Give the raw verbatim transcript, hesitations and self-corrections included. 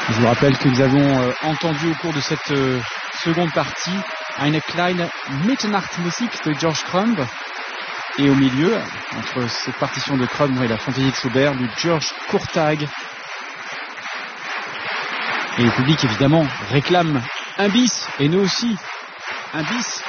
Je vous rappelle que nous avons euh, entendu au cours de cette euh, seconde partie Eine kleine Mitternachtmusik de George Crumb. Et au milieu, entre cette partition de Crumb et la fantaisie de Schubert, du George Kurtag. Et le public, évidemment, réclame un bis, et nous aussi, un bis.